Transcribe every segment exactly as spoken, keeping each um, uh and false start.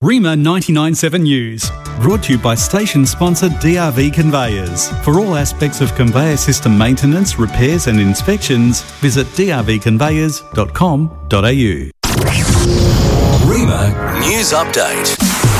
Rima ninety-nine point seven News, brought to you by station sponsor D R V Conveyors. For all aspects of conveyor system maintenance, repairs and inspections, visit d r v conveyors dot com dot a u. Rima News Update.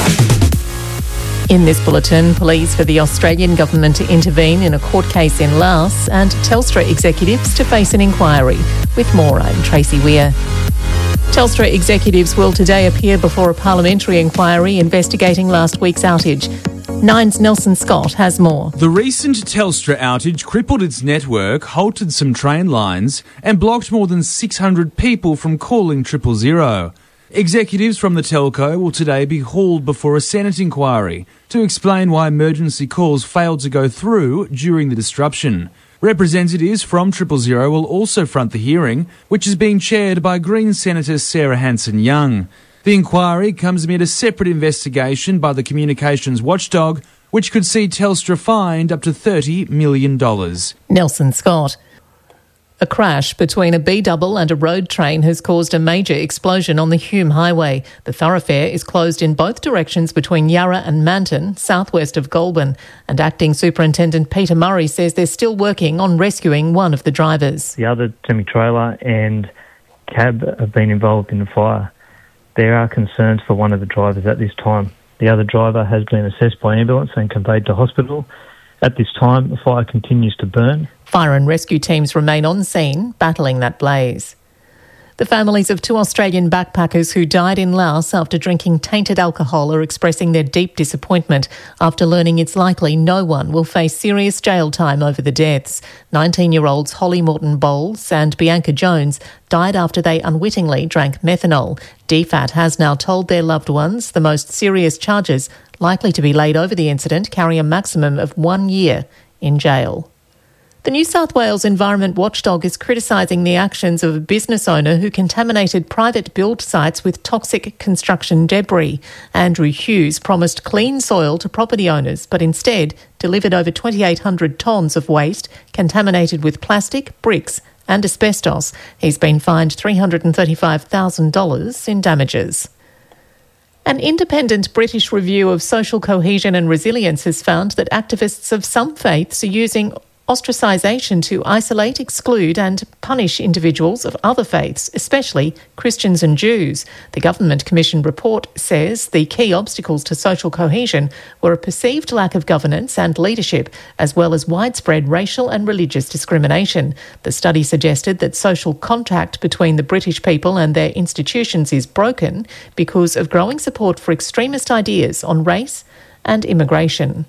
In this bulletin, pleas for the Australian government to intervene in a court case in Laos and Telstra executives to face an inquiry. With more, I'm Tracy Weir. Telstra executives will today appear before a parliamentary inquiry investigating last week's outage. Nine's Nelson Scott has more. The recent Telstra outage crippled its network, halted some train lines and blocked more than six hundred people from calling triple zero. Executives from the telco will today be hauled before a Senate inquiry to explain why emergency calls failed to go through during the disruption. Representatives from triple zero will also front the hearing, which is being chaired by Green Senator Sarah Hanson-Young. The inquiry comes amid a separate investigation by the communications watchdog, which could see Telstra fined up to thirty million dollars. Nelson Scott. A crash between a B-double and a road train has caused a major explosion on the Hume Highway. The thoroughfare is closed in both directions between Yarra and Manton, southwest of Goulburn. And Acting Superintendent Peter Murray says they're still working on rescuing one of the drivers. The other semi-trailer and cab have been involved in the fire. There are concerns for one of the drivers at this time. The other driver has been assessed by ambulance and conveyed to hospital. At this time, the fire continues to burn. Fire and rescue teams remain on scene, battling that blaze. The families of two Australian backpackers who died in Laos after drinking tainted alcohol are expressing their deep disappointment after learning it's likely no one will face serious jail time over the deaths. nineteen-year-olds Holly Morton Bowles and Bianca Jones died after they unwittingly drank methanol. D F A T has now told their loved ones the most serious charges likely to be laid over the incident carry a maximum of one year in jail. The New South Wales Environment Watchdog is criticising the actions of a business owner who contaminated private build sites with toxic construction debris. Andrew Hughes promised clean soil to property owners, but instead delivered over twenty-eight hundred tonnes of waste contaminated with plastic, bricks and asbestos. He's been fined three hundred thirty-five thousand dollars in damages. An independent British review of social cohesion and resilience has found that activists of some faiths are using ostracisation to isolate, exclude and punish individuals of other faiths, especially Christians and Jews. The Government Commission report says the key obstacles to social cohesion were a perceived lack of governance and leadership, as well as widespread racial and religious discrimination. The study suggested that social contact between the British people and their institutions is broken because of growing support for extremist ideas on race and immigration.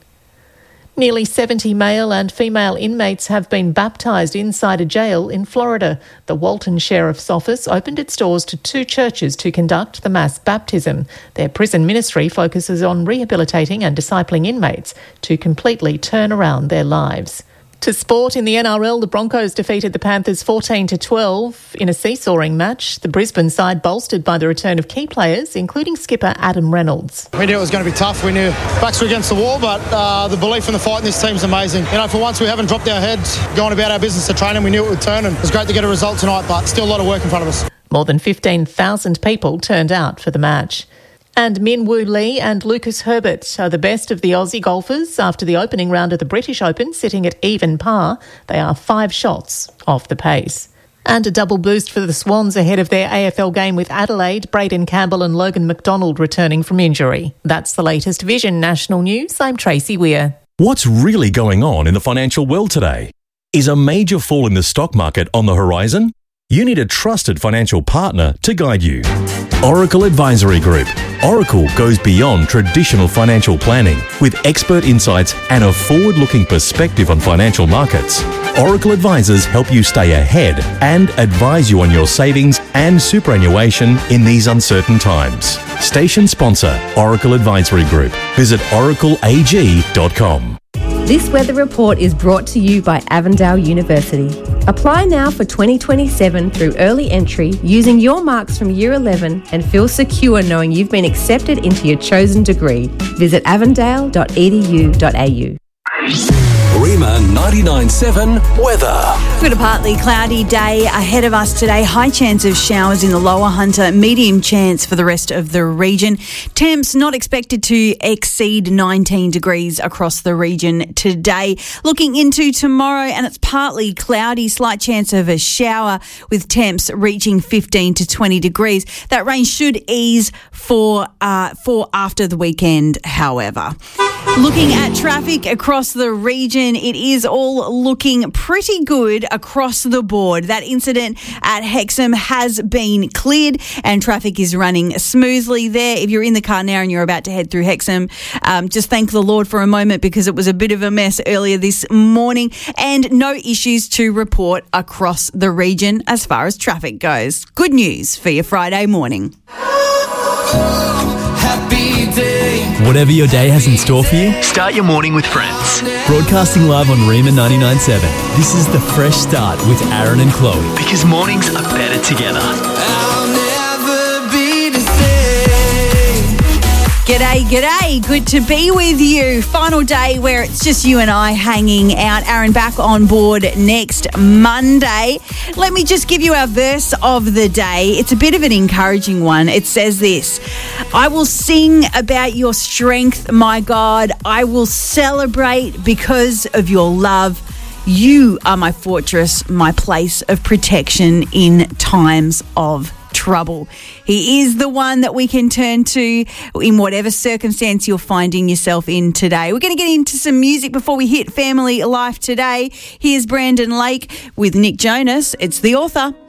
Nearly seventy male and female inmates have been baptised inside a jail in Florida. The Walton Sheriff's Office opened its doors to two churches to conduct the mass baptism. Their prison ministry focuses on rehabilitating and discipling inmates to completely turn around their lives. To sport, in the N R L, the Broncos defeated the Panthers fourteen to twelve in a seesawing match. The Brisbane side bolstered by the return of key players, including skipper Adam Reynolds. We knew it was going to be tough. We knew backs were against the wall, but uh, the belief in the fight in this team is amazing. You know, for once we haven't dropped our heads going about our business of training. We knew it would turn, and it was great to get a result tonight, but still a lot of work in front of us. More than fifteen thousand people turned out for the match. And Min Woo Lee and Lucas Herbert are the best of the Aussie golfers after the opening round of the British Open, sitting at even par. They are five shots off the pace. And a double boost for the Swans ahead of their A F L game with Adelaide, Braden Campbell and Logan McDonald returning from injury. That's the latest Vision National News. I'm Tracy Weir. What's really going on in the financial world today? Is a major fall in the stock market on the horizon? You need a trusted financial partner to guide you. Oracle Advisory Group. Oracle goes beyond traditional financial planning with expert insights and a forward-looking perspective on financial markets. Oracle advisors help you stay ahead and advise you on your savings and superannuation in these uncertain times. Station sponsor, Oracle Advisory Group. Visit oracle a g dot com. This weather report is brought to you by Avondale University. Apply now for twenty twenty-seven through early entry using your marks from Year eleven and feel secure knowing you've been accepted into your chosen degree. Visit avondale dot e d u dot a u. Rima ninety-nine seven weather. We've got a partly cloudy day ahead of us today. High chance of showers in the lower Hunter, medium chance for the rest of the region. Temps not expected to exceed nineteen degrees across the region today. Looking into tomorrow, and it's partly cloudy, slight chance of a shower with temps reaching fifteen to twenty degrees. That rain should ease for uh, for after the weekend, however. Looking at traffic across the region, it is all looking pretty good across the board. That incident at Hexham has been cleared and traffic is running smoothly there. If you're in the car now and you're about to head through Hexham, um, just thank the Lord for a moment because it was a bit of a mess earlier this morning, and no issues to report across the region as far as traffic goes. Good news for your Friday morning. Happy day. Whatever your day has in store for you, Start your morning with friends. broadcasting live on Rima ninety-nine seven. This is The Fresh Start with Aaron and Chloe. Because mornings are better together. I'll never be the same. G'day, g'day. Good to be with you. Final day where it's just you and I hanging out. Aaron back on board next Monday. Let me just give you our verse of the day. It's a bit of an encouraging one. It says this: I will sing about your strength, my God. I will celebrate because of your love. You are my fortress, my place of protection in times of trouble. He is the one that we can turn to in whatever circumstance you're finding yourself in today. We're going to get into some music before we hit Family Life today. Here's Brandon Lake with Nick Jonas. It's The Author.